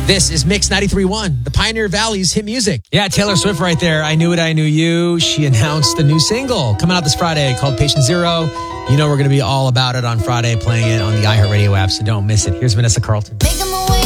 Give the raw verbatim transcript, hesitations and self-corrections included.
This is Mix ninety-three point one, the Pioneer Valley's hit music. Yeah, Taylor Swift right there. I Knew It, I Knew You. She announced a new single coming out this Friday called Patient Zero. You know we're going to be all about it on Friday, playing it on the iHeartRadio app, so don't miss it. Here's Vanessa Carlton. Make 'em